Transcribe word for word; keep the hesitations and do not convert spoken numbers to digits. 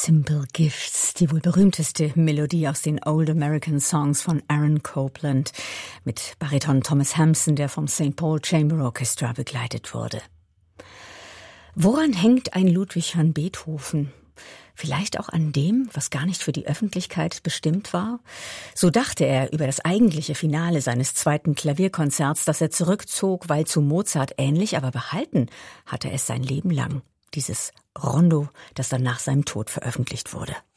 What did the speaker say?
Simple Gifts, die wohl berühmteste Melodie aus den Old American Songs von Aaron Copland mit Bariton Thomas Hampson, der vom Saint Paul Chamber Orchestra begleitet wurde. Woran hängt ein Ludwig van Beethoven? Vielleicht auch an dem, was gar nicht für die Öffentlichkeit bestimmt war? So dachte er über das eigentliche Finale seines zweiten Klavierkonzerts, das er zurückzog, weil zu Mozart ähnlich, aber behalten hatte es sein Leben lang. Dieses Rondo, das dann nach seinem Tod veröffentlicht wurde.